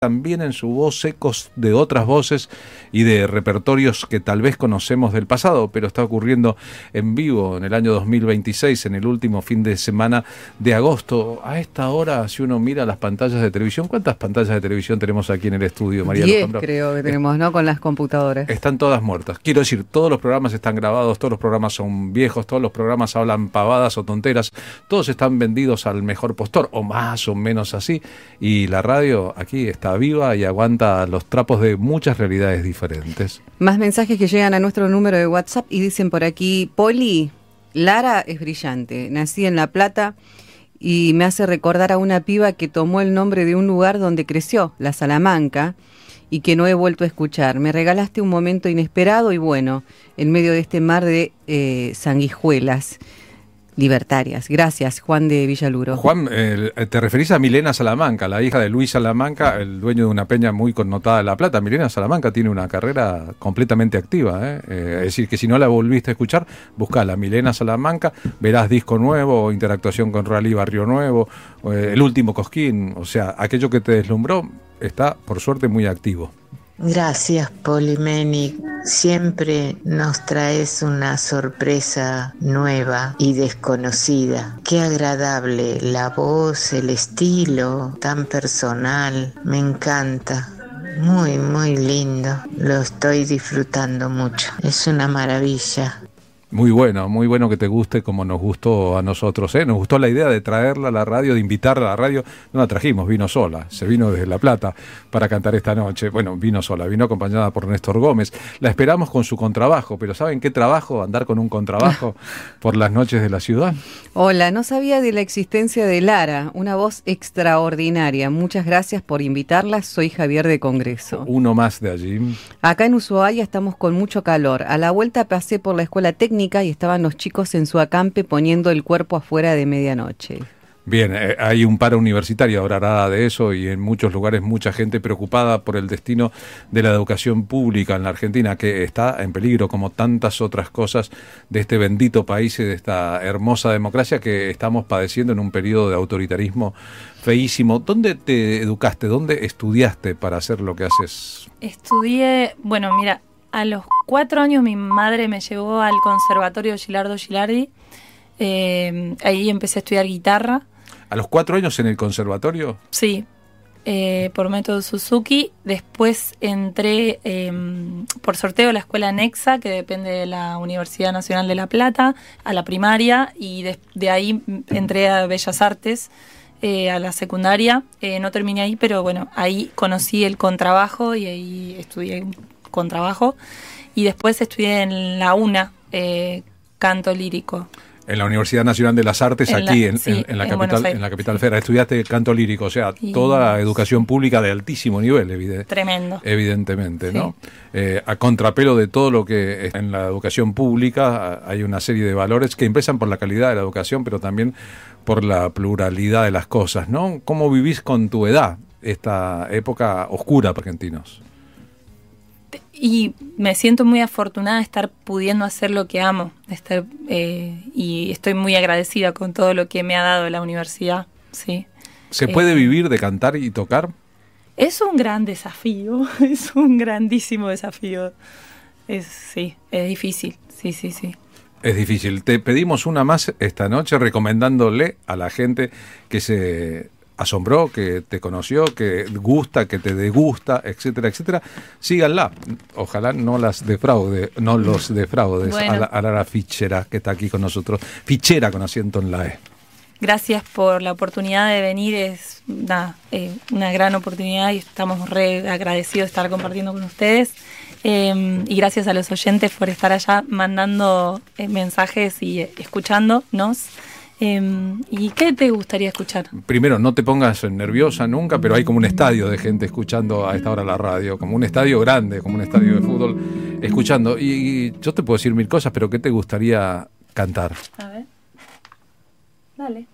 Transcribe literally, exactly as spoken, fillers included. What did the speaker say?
también en su voz ecos de otras voces y de repertorios que tal vez conocemos del pasado, pero está ocurriendo en vivo en el año dos mil veintiséis, en el último fin de semana de agosto. A esta hora, si uno mira las pantallas de televisión, ¿cuántas pantallas de televisión tenemos aquí en el estudio, María Diez Alejandra? creo que tenemos, ¿no? Con las computadoras. Están todas muertas. Quiero decir, todos los programas están grabados, todos los programas son viejos, todos los programas hablan pavadas o tonteras, todos están vendidos al mejor postor, o más o menos así, y la radio aquí está viva y aguanta los trapos de muchas realidades diferentes. Más mensajes que llegan a nuestro número de WhatsApp y dicen por aquí: Poli, Lara es brillante, nací en La Plata y me hace recordar a una piba que tomó el nombre de un lugar donde creció, la Salamanca, y que no he vuelto a escuchar. Me regalaste un momento inesperado y bueno, en medio de este mar de eh, sanguijuelas libertarias. Gracias, Juan de Villaluro. Juan, eh, te referís a Milena Salamanca, la hija de Luis Salamanca, el dueño de una peña muy connotada de La Plata. Milena Salamanca tiene una carrera completamente activa, ¿eh? Eh, es decir, que si no la volviste a escuchar, buscala, Milena Salamanca, verás disco nuevo, interactuación con Rally Barrio Nuevo, eh, el último Cosquín, o sea, aquello que te deslumbró está, por suerte, muy activo. Gracias, Polimeni. Siempre nos traes una sorpresa nueva y desconocida. Qué agradable la voz, el estilo tan personal. Me encanta. Muy, muy lindo. Lo estoy disfrutando mucho. Es una maravilla. Muy bueno, muy bueno que te guste como nos gustó a nosotros, ¿eh? Nos gustó la idea de traerla a la radio, de invitarla a la radio. No la trajimos, vino sola, se vino desde La Plata para cantar esta noche. Bueno, vino sola, vino acompañada por Néstor Gómez. La esperamos con su contrabajo, pero ¿saben qué trabajo? Andar con un contrabajo por las noches de la ciudad. Hola, no sabía de la existencia de Lara, una voz extraordinaria. Muchas gracias por invitarla, soy Javier de Congreso. Uno más de allí. Acá en Ushuaia estamos con mucho calor. A la vuelta pasé por la escuela técnica y estaban los chicos en su acampe poniendo el cuerpo afuera de medianoche. Bien, eh, hay un paro universitario, hablará de eso, y en muchos lugares mucha gente preocupada por el destino de la educación pública en la Argentina, que está en peligro, como tantas otras cosas de este bendito país y de esta hermosa democracia que estamos padeciendo en un periodo de autoritarismo feísimo. ¿Dónde te educaste? ¿Dónde estudiaste para hacer lo que haces? Estudié, bueno, mira, a los cuatro años mi madre me llevó al Conservatorio Gilardo Gilardi. Eh, ahí empecé a estudiar guitarra. ¿A los cuatro años en el conservatorio? Sí, eh, por método Suzuki. Después entré eh, por sorteo a la escuela Nexa, que depende de la Universidad Nacional de La Plata, a la primaria, y de, de ahí entré a Bellas Artes, eh, a la secundaria. Eh, no terminé ahí, pero bueno, ahí conocí el contrabajo y ahí estudié contrabajo. Y después estudié en la UNA, eh, canto lírico. En la Universidad Nacional de las Artes, en aquí la, en, sí, en, en, la en, capital, en la capital federal. Estudiaste canto lírico, o sea, y toda educación pública de altísimo nivel, evidente, tremendo. Evidentemente, sí. ¿no? Eh, a contrapelo de todo lo que en la educación pública hay una serie de valores que empiezan por la calidad de la educación, pero también por la pluralidad de las cosas, ¿no? ¿Cómo vivís con tu edad esta época oscura para argentinos? Y me siento muy afortunada de estar pudiendo hacer lo que amo, de estar eh, y estoy muy agradecida con todo lo que me ha dado la universidad. Sí. ¿Se puede eh, vivir de cantar y tocar? Es un gran desafío, es un grandísimo desafío. Es, sí, es difícil, sí, sí, sí. Es difícil. Te pedimos una más esta noche recomendándole a la gente que se asombró, que te conoció, que gusta, que te degusta, etcétera, etcétera. Síganla. Ojalá no las defraude, no los defraudes. Bueno. a, la, a Lara Fichera, que está aquí con nosotros. Fichera con acento en la E. Gracias por la oportunidad de venir. Es una, eh, una gran oportunidad y estamos re agradecidos de estar compartiendo con ustedes. Eh, y gracias a los oyentes por estar allá mandando eh, mensajes y eh, escuchándonos. Eh, ¿Y qué te gustaría escuchar? Primero, no te pongas nerviosa nunca, pero hay como un estadio de gente escuchando a esta hora la radio, como un estadio grande, como un estadio de fútbol, escuchando. Y, y yo te puedo decir mil cosas, pero ¿qué te gustaría cantar? A ver. Dale.